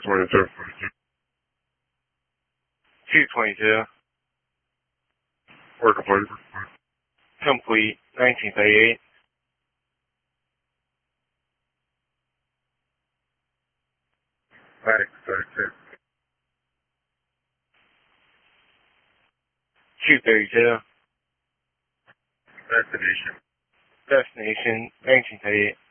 222. 222. Work complete. Complete. 1938. Thanks, 32. 232. Destination. Destination. 1938.